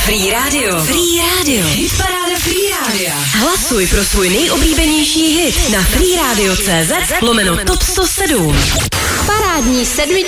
Free Radio. Free Radio. Hitparáda Free Radio. Hlasuj pro svůj nejoblíbenější hit na freeradio.cz/top 107. Parádní sedmička